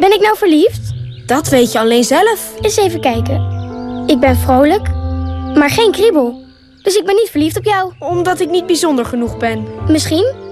Ben ik nou verliefd? Dat weet je alleen zelf. Eens even kijken. Ik ben vrolijk, maar geen kriebel. Dus ik ben niet verliefd op jou. Omdat ik niet bijzonder genoeg ben. Misschien,